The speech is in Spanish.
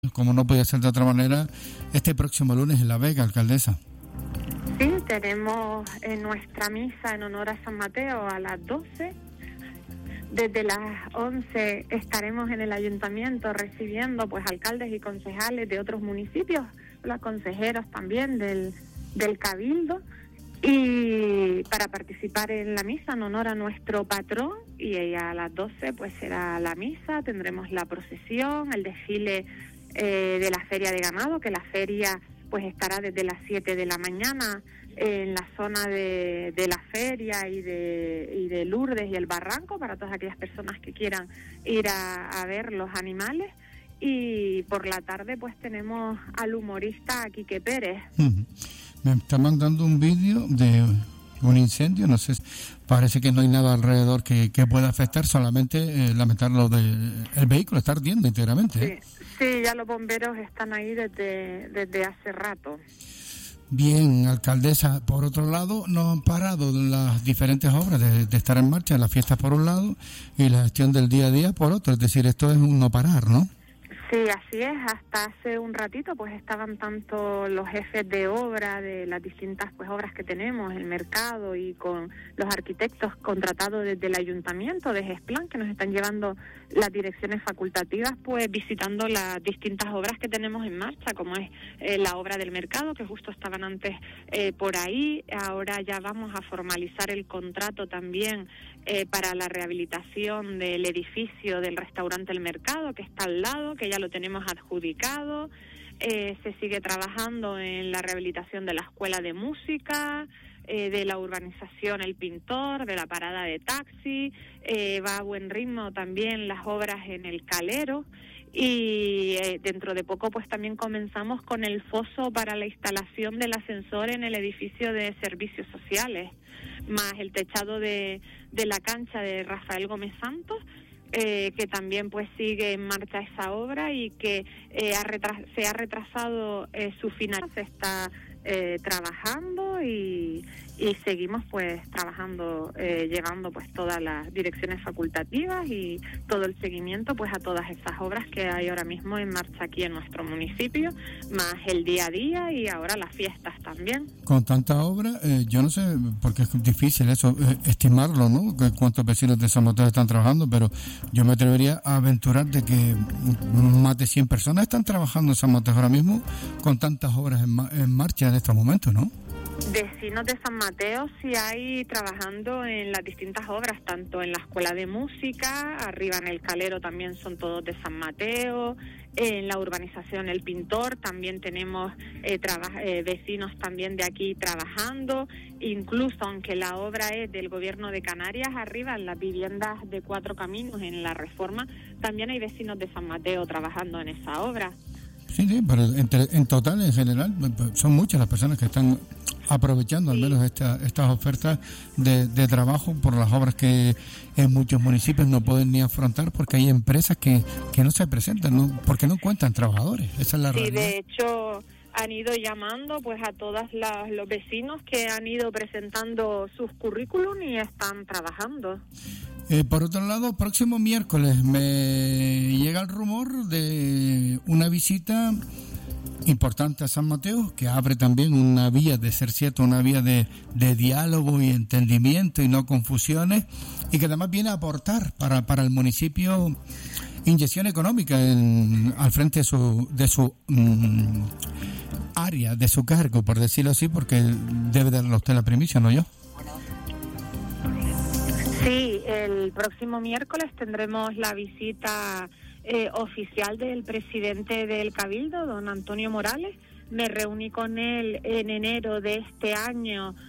Como no podía ser de otra manera, este próximo lunes en La Vega, alcaldesa. Sí, tenemos nuestra misa en honor a San Mateo a las 12. Desde las 11 estaremos en el ayuntamiento recibiendo pues alcaldes y concejales de otros municipios, los consejeros también del Cabildo, y para participar en la misa en honor a nuestro patrón. Y a las 12 pues será la misa, tendremos la procesión, el desfile de la feria de ganado, que la feria pues estará desde las 7 de la mañana en la zona de la feria y de Lourdes y el Barranco, para todas aquellas personas que quieran ir a ver los animales. Y por la tarde pues tenemos al humorista Quique Pérez. Me está mandando un vídeo de un incendio, no sé, parece que no hay nada alrededor que pueda afectar, solamente lamentar lo del vehículo, está ardiendo enteramente. Sí, ya los bomberos están ahí desde hace rato. Bien, alcaldesa, por otro lado, no han parado las diferentes obras de estar en marcha, las fiestas por un lado y la gestión del día a día por otro, es decir, esto es un no parar, ¿no? Sí, así es. Hasta hace un ratito pues estaban tanto los jefes de obra de las distintas pues obras que tenemos, el mercado, y con los arquitectos contratados desde el ayuntamiento de GESPLAN, que nos están llevando las direcciones facultativas, pues visitando las distintas obras que tenemos en marcha, como es la obra del mercado, que justo estaban antes por ahí. Ahora ya vamos a formalizar el contrato también para la rehabilitación del edificio del restaurante El Mercado, que está al lado, que ya lo tenemos adjudicado. Se sigue trabajando en la rehabilitación de la escuela de música, de la urbanización El Pintor, de la parada de taxi. Va a buen ritmo también las obras en el Calero. Y dentro de poco pues también comenzamos con el foso para la instalación del ascensor en el edificio de servicios sociales, más el techado de la cancha de Rafael Gómez Santos, que también pues sigue en marcha esa obra y que se ha retrasado su final. Se está trabajando y seguimos pues trabajando, llevando pues todas las direcciones facultativas y todo el seguimiento pues a todas esas obras que hay ahora mismo en marcha aquí en nuestro municipio, más el día a día y ahora las fiestas también. Con tanta obra, yo no sé, porque es difícil eso, estimarlo, ¿no? Cuántos vecinos de San Mateo están trabajando, pero yo me atrevería a aventurar de que más de 100 personas están trabajando en San Mateo ahora mismo con tantas obras en marcha en estos momentos, ¿no? Vecinos de San Mateo sí hay trabajando en las distintas obras, tanto en la escuela de música, arriba en el Calero también son todos de San Mateo, en la urbanización El Pintor también tenemos vecinos también de aquí trabajando, incluso aunque la obra es del gobierno de Canarias, arriba en las viviendas de Cuatro Caminos, en la Reforma, también hay vecinos de San Mateo trabajando en esa obra. Sí, pero en total, en general, son muchas las personas que están aprovechando al menos estas ofertas de trabajo por las obras que en muchos municipios no pueden ni afrontar porque hay empresas que no se presentan, ¿no? Porque no cuentan trabajadores. Esa es la realidad. De hecho han ido llamando pues a todos los vecinos que han ido presentando sus currículum y están trabajando. Por otro lado, próximo miércoles me llega el rumor de una visita importante a San Mateo, que abre también una vía, de ser cierto, una vía de diálogo y entendimiento y no confusiones, y que además viene a aportar para el municipio inyección económica al frente de su área, de su cargo, por decirlo así, porque debe darle a usted la primicia, no yo. Sí, el próximo miércoles tendremos la visita oficial del presidente del Cabildo, don Antonio Morales. Me reuní con él en enero de este año